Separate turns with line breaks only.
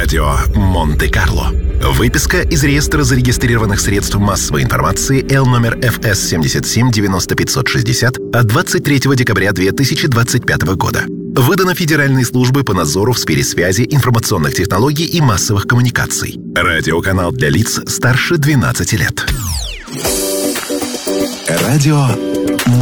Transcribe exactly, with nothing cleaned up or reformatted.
Радио Монте-Карло. Выписка из реестра зарегистрированных средств массовой информации Л номер эф эс семьдесят семь девяносто пятьсот шестьдесят от двадцать третьего декабря две тысячи двадцать пятого года. Выдано Федеральной службой по надзору в сфере связи, информационных технологий и массовых коммуникаций. Радиоканал для лиц старше двенадцати лет. Радио